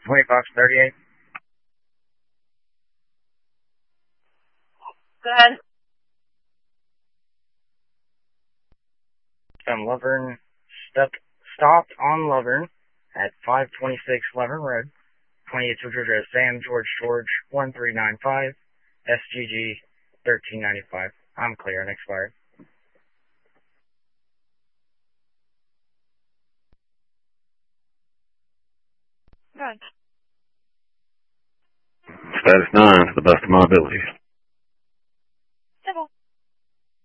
20 Fox 38. Go ahead. Lovern, stopped on Lovern at 526 Lovern Road. 28 switcher address Sam George 1395, SGG 1395. I'm clear and expired. Good. Status 9 to the best of my abilities.